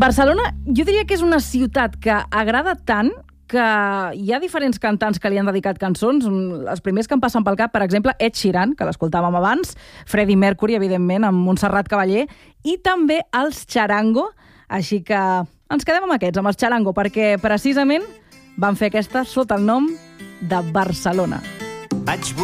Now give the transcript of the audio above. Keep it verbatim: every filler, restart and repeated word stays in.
Barcelona, jo diria que és una ciutat que agrada tant que hi ha diferents cantants que li han dedicat cançons. Els primers que em passen pel cap, per exemple, Ed Sheeran, que l'escoltàvem abans, Freddie Mercury, evidentment, amb Montserrat Caballé, i també els Txarango. Així que ens quedem amb aquests, amb els Txarango, perquè precisament van fer aquesta sota el nom de Barcelona. Vaig